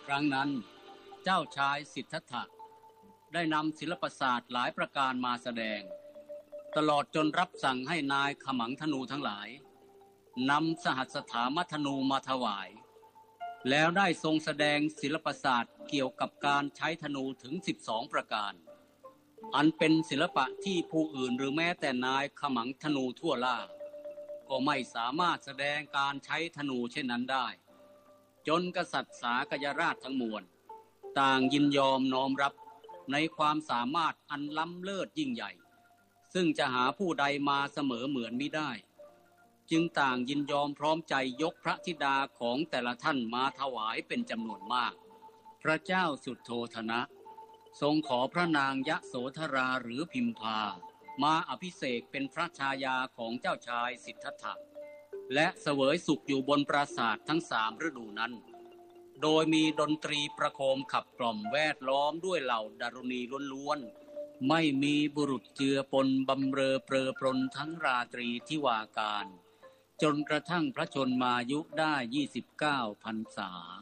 ครั้งนั้นเจ้าชายสิทธัตถะได้นำศิลปศาสตร์หลายประการมาแสดงตลอดจนรับสั่งให้นายขมังธนูทั้งหลายนำสหัสถามธนูมาถวายแล้วได้ทรงแสดงศิลปศาสตร์เกี่ยวกับการใช้ธนูถึง12ประการอันเป็นศิลปะที่ผู้อื่นหรือแม้แต่นายขมังธนูทั่วล่าก็ไม่สามารถแสดงการใช้ธนูเช่นนั้นได้จนกษัตริย์สากยราชทั้งมวลต่างยินยอมน้อมรับในความสามารถอันล้ำเลิศยิ่งใหญ่ซึ่งจะหาผู้ใดมาเสมอเหมือนมิได้จึงต่างยินยอมพร้อมใจยกพระธิดาของแต่ละท่านมาถวายเป็นจำนวนมากพระเจ้าสุโธทนะทรงขอพระนางยโสธราหรือพิมพามาอภิเษกเป็นพระชายาของเจ้าชายสิทธัตถะและเสวยสุขอยู่บนปราสาททั้ง3ฤดูนั้นโดยมีดนตรีประโคมขับกล่อมแวดล้อมด้วยเหล่าดารุณีล้วนๆไม่มีบุรุษเจือปนบำเรอเปรอปรนทั้งราตรีทิวาการจนกระทั่งพระชนมายุได้29 พรรษา